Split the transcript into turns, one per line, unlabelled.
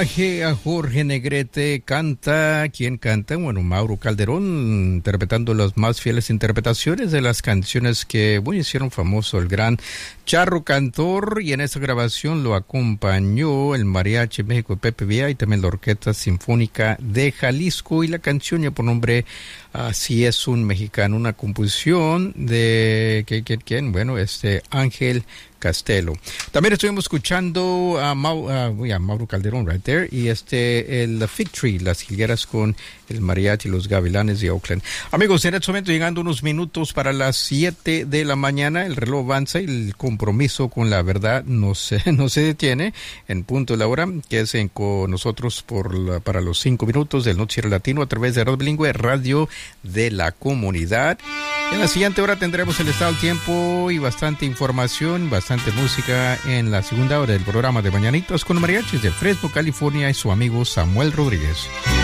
homenaje a Jorge Negrete. ¿Quién canta? Bueno, Mauro Calderón, interpretando las más fieles interpretaciones de las canciones que, bueno, hicieron famoso el gran Charro Cantor, y en esta grabación lo acompañó el Mariachi México de Pepe Villa y también la Orquesta Sinfónica de Jalisco, y la canción ya por nombre Así es un mexicano, una composición de ¿quién? Bueno, Ángel Castelo. También estuvimos escuchando a Mauro Calderón, right there, y el Fig Tree, las higueras con el mariachi y los gavilanes de Oakland. Amigos, en este momento llegando unos minutos para las 7 de la mañana, el reloj avanza y el compromiso con la verdad no se detiene. En punto de la hora, quédense con nosotros para los 5 minutos del Noticiero Latino a través de Radio Bilingüe, Radio de la Comunidad. En la siguiente hora tendremos el estado del tiempo y bastante información, bastante música en la segunda hora del programa de Mañanitas con Mariachis de Fresno, California, y su amigo Samuel Rodríguez.